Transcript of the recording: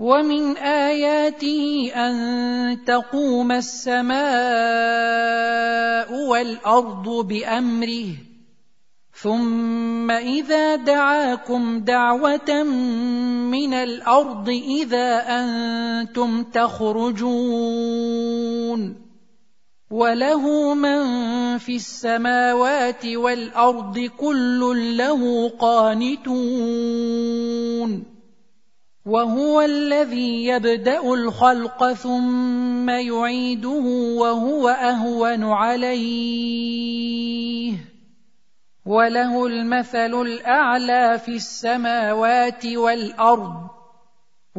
ومن آياته أن تقوم السماء والأرض بأمره ثم إذا دعاكم دعوة من الأرض إذا أنتم تخرجون وله من في السماوات والأرض كل له قانتون وهو الذي يبدأ الخلق ثم يعيده وهو أهون عليه وله المثل الأعلى في السماوات والأرض